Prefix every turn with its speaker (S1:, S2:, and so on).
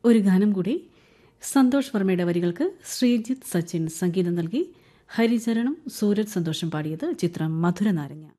S1: ഒരു ഗാനം കൂടി. സന്തോഷ് വർമ്മയുടെ വരികൾക്ക് ശ്രീജിത്ത് സച്ചിൻ സംഗീതം നൽകി. ഹരിചരണം സൂരജ് സന്തോഷം പാടിയത്. ചിത്രം മധുരനാരങ്ങ.